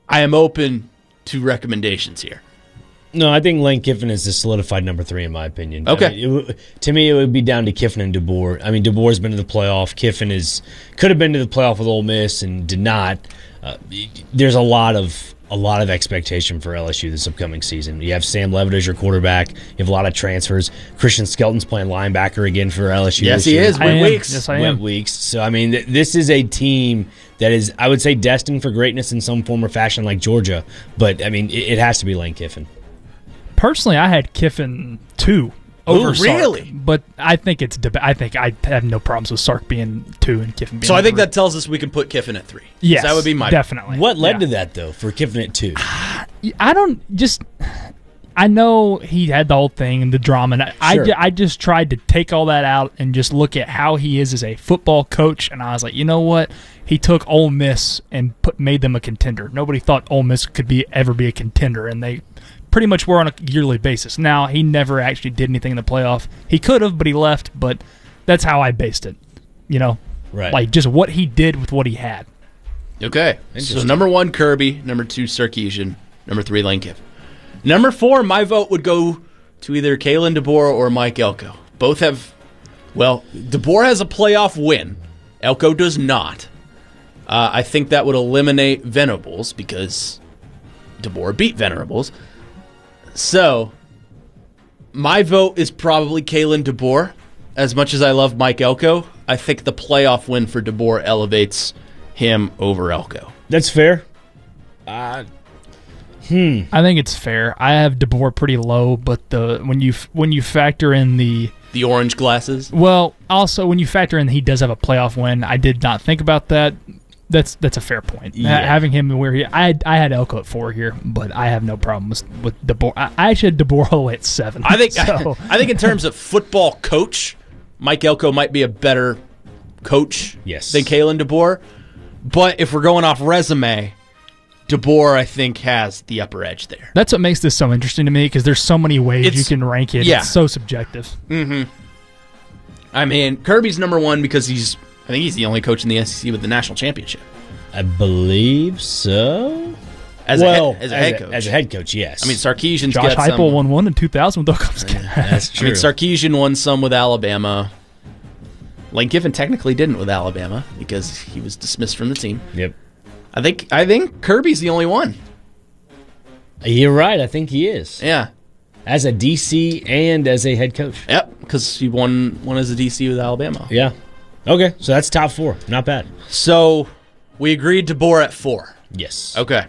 I am open to recommendations here. No, I think Lane Kiffin is the solidified number 3 in my opinion. Okay. I mean, to me, it would be down to Kiffin and DeBoer. I mean, DeBoer's been to the playoff. Kiffin could have been to the playoff with Ole Miss and did not. There's a lot of expectation for LSU this upcoming season. You have Sam Levitt as your quarterback. You have a lot of transfers. Christian Skelton's playing linebacker again for LSU. Yes, he is. Wet weeks. Yes, I am. Wet weeks. So, I mean, this is a team that is, I would say, destined for greatness in some form or fashion like Georgia. But, I mean, it has to be Lane Kiffin. Personally, I had Kiffin 2 over Sark. Really? But I think I think I have no problems with Sark being 2 and Kiffin being So I think 3. that tells us we can put Kiffin at 3. Yes, So that would be my definitely. What led Yeah. to that, though, for Kiffin at 2? I know he had the whole thing and the drama, and Sure. I just tried to take all that out and just look at how he is as a football coach, and I was like, you know what? He took Ole Miss and made them a contender. Nobody thought Ole Miss could ever be a contender, and they pretty much were on a yearly basis. Now, he never actually did anything in the playoff. He could have, but he left, but that's how I based it. You know? Right. Like, just what he did with what he had. Okay. So number 1, Kirby. Number 2, Sarkisian. Number 3, Lane Kiffin. Number 4, my vote would go to either Kalen DeBoer or Mike Elko. Both have, DeBoer has a playoff win. Elko does not. I think that would eliminate Venables because DeBoer beat Venerables. So, my vote is probably Kalen DeBoer. As much as I love Mike Elko, I think the playoff win for DeBoer elevates him over Elko. That's fair. I think it's fair. I have DeBoer pretty low, but when you factor in the orange glasses. Well, also when you factor in that he does have a playoff win, I did not think about that. That's a fair point. Yeah. Having him where I had Elko at 4 here, but I have no problem with DeBoer. I actually had DeBoer all the way at 7. I think so. I think in terms of football coach, Mike Elko might be a better coach than Kalen DeBoer. But if we're going off resume, DeBoer, I think, has the upper edge there. That's what makes this so interesting to me because there's so many ways you can rank it. Yeah. It's so subjective. Mm-hmm. I mean, Kirby's number 1 because I think he's the only coach in the SEC with the national championship. I believe so. As a head coach. As a head coach, yes. I mean, Sarkisian's Josh got Heupel won 1 in 2000 with Oklahoma State. That's true. I mean, Sarkisian won some with Alabama. Lane Kiffin technically didn't with Alabama because he was dismissed from the team. Yep. I think Kirby's the only one. You're right. I think he is. Yeah. As a DC and as a head coach. Yep, because he won as a DC with Alabama. Yeah. Okay, so that's top 4. Not bad. So we agreed DeBoer at 4. Yes. Okay.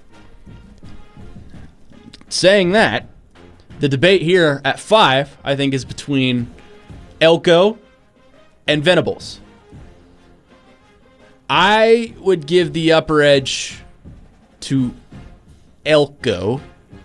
Saying that, the debate here at 5, I think, is between Elko and Venables. I would give the upper edge to Elko.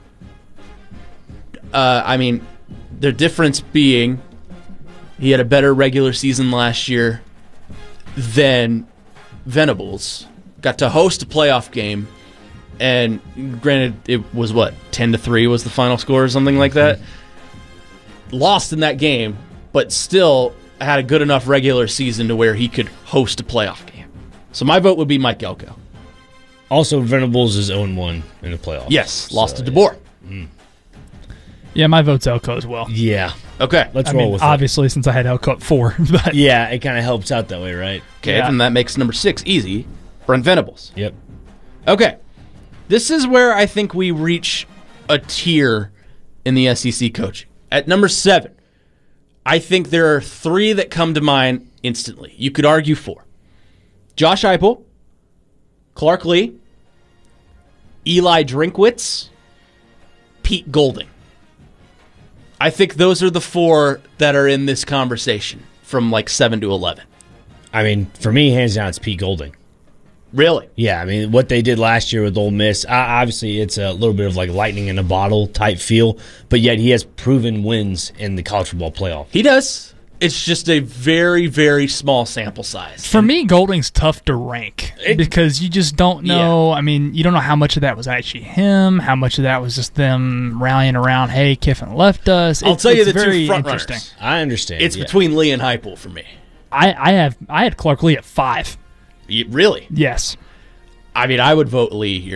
I mean, the difference being he had a better regular season last year than Venables. Got to host a playoff game, and granted, it was 10-3 was the final score or something like that. Lost in that game, but still had a good enough regular season to where he could host a playoff game. So my vote would be Mike Elko. Also, Venables is 0-1 in the playoffs. Yes, lost to DeBoer. Yeah, my vote's Elko as well. Yeah. Okay. Let's roll with obviously, since I had Elko at 4. But yeah, it kind of helps out that way, right? Okay, then that makes number 6 easy. Brent Venables. Yep. Okay. This is where I think we reach a tier in the SEC coaching. At number 7, I think there are 3 that come to mind instantly. You could argue 4. Josh Heupel, Clark Lee, Eli Drinkwitz, Pete Golding. I think those are the 4 that are in this conversation from 7 to 11. I mean, for me, hands down, it's Pete Golding. Really? Yeah, I mean, what they did last year with Ole Miss, obviously it's a little bit of lightning in a bottle type feel, but yet he has proven wins in the college football playoff. He does. It's just a very, very small sample size. For me, Golding's tough to rank because you just don't know. Yeah. I mean, you don't know how much of that was actually him, how much of that was just them rallying around, hey, Kiffin left us. I'll tell you the 2 front interesting. runners. I understand. It's between Lee and Heupel for me. I had Clark Lee at 5. Really? Yes. I mean, I would vote Lee here.